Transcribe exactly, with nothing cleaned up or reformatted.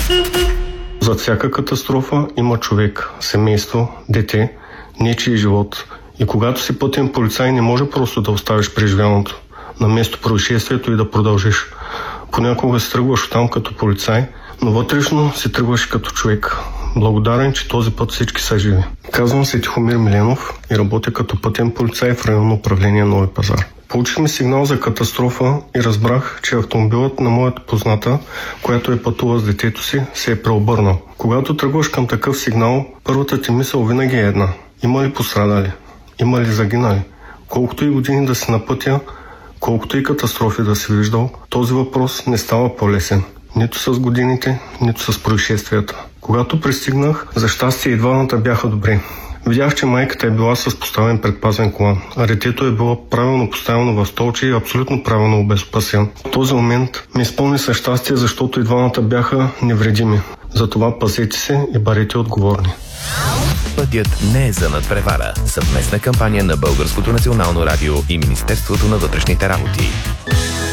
Зад всяка катастрофа има човек, семейство, дете, нечий живот. И когато си пътен полицай, не може просто да оставиш преживяното на место происшествието и да продължиш. Понякога си тръгваш оттам като полицай, но вътрешно си тръгваш като човек. Благодарен, че този път всички са живи. Казвам се Тихомир Миленов и работя като пътен полицай в районно управление Нови пазар. Получихме сигнал за катастрофа и разбрах, че автомобилът на моята позната, която е пътува с детето си, се е преобърнал. Когато тръгваш към такъв сигнал, първата ти мисъл винаги е една. Има ли пострадали? Има ли загинали? Колкото и години да си на пътя, колкото и катастрофи да си виждал, този въпрос не става по-лесен. Нито с годините, нито с происшествията. Когато пристигнах, за щастие и двамата бяха добри. Видях, че майката е била с поставен предпазен колан, а детето е било правилно поставено в столче и абсолютно правилно обезопасен. В този момент ми изпълни със щастие, защото и двамата бяха невредими. Затова пазете се и бъдете отговорни. Пътят не е за надпревара. Съвместна кампания на Българското национално радио и Министерството на вътрешните работи.